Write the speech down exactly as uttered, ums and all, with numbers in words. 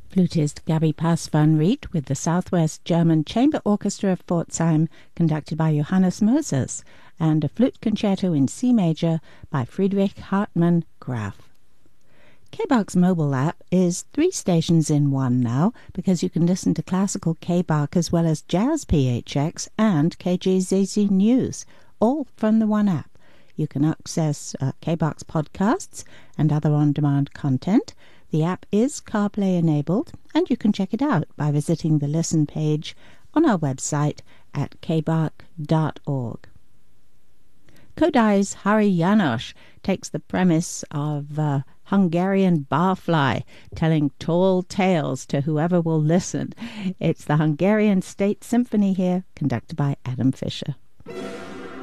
Flutist Gabi Pass van Riet with the Southwest German Chamber Orchestra of Pforzheim, conducted by Johannes Moses, and a flute concerto in C major by Friedrich Hartmann Graf. K-Bach's mobile app is three stations in one now, because you can listen to classical K-Bach as well as jazz P H X and K J Z Z News, all from the one app. You can access uh, K-Bach's podcasts and other on-demand content. The app is CarPlay enabled, and you can check it out by visiting the listen page on our website at k bach dot org. Kodai's Hari János takes the premise of a Hungarian barfly telling tall tales to whoever will listen. It's the Hungarian State Symphony here, conducted by Adam Fischer.